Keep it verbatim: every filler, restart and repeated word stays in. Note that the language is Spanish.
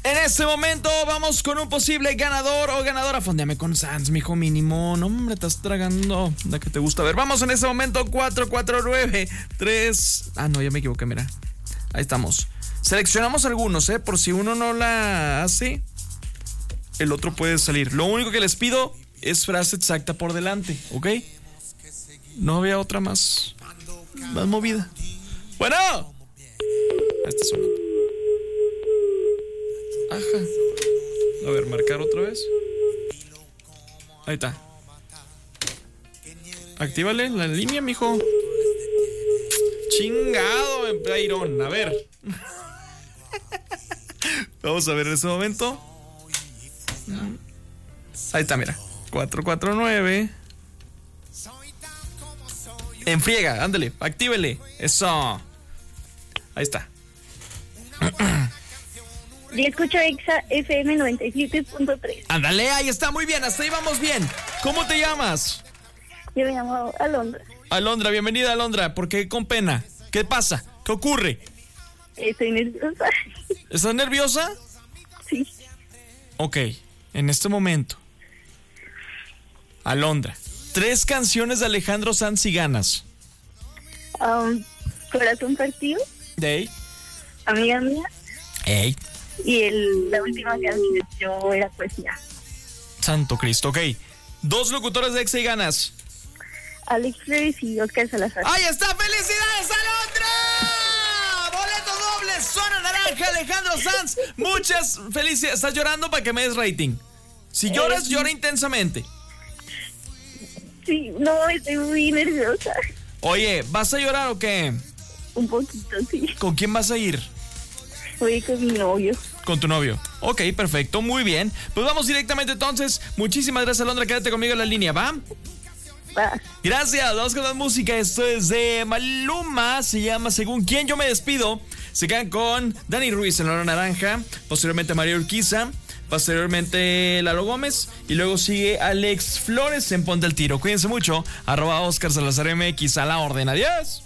En este momento vamos con un posible ganador o ganadora. Fondeame con Sanz, mijo mínimo. No, hombre, estás tragando. Da que te gusta. A ver, vamos en este momento. cuatro cuatro nueve tres. Ah, no, ya me equivoqué, mira. Ahí estamos. Seleccionamos algunos, ¿eh? Por si uno no la hace, el otro puede salir. Lo único que les pido es frase exacta por delante, ¿ok? No había otra más, más movida. Bueno. Ahí está sonando. Ajá. A ver, marcar otra vez. Ahí está. Actívale la línea, mijo. Chingado, Byron. A ver. Vamos a ver en ese momento. Ahí está, mira. cuatro cuatro nueve. En friega, ándale, actívele. Eso. Ahí está. Yo escucho Exa F M noventa y siete punto tres. Ándale, ahí está, muy bien, hasta ahí vamos bien. ¿Cómo te llamas? Yo me llamo Alondra. Alondra, bienvenida, Alondra. ¿Por qué con pena? ¿Qué pasa? ¿Qué ocurre? Estoy nerviosa. ¿Estás nerviosa? Sí. Ok, en este momento, Alondra, tres canciones de Alejandro Sanz y ganas. Um, Corazón partido. De Amiga mía. Ey. Y el, la última canción, Yo era poesía. Santo Cristo, ok. Dos locutores de Exa y ganas. Alex Flores y Oscar Salazar. ¡Ahí está! ¡Felicidades, Alondra! ¡Boleto doble! Zona naranja, Alejandro Sanz. Muchas felicidades. ¿Estás llorando para que me des rating? Si lloras, eh, llora intensamente. Sí, no, estoy muy nerviosa. Oye, ¿vas a llorar o qué? Un poquito, sí. ¿Con quién vas a ir? Voy con mi novio. Con tu novio. Ok, perfecto, muy bien. Pues vamos directamente entonces. Muchísimas gracias, Alondra. Quédate conmigo en la línea, ¿va? Va. Gracias, vamos con la música. Esto es de Maluma. Se llama Según Quién. Yo me despido. Se quedan con Dani Ruiz en la hora naranja. Posteriormente María Urquiza. Posteriormente Lalo Gómez. Y luego sigue Alex Flores en Ponte el Tiro. Cuídense mucho. Arroba Oscar Salazar M X a la orden. Adiós.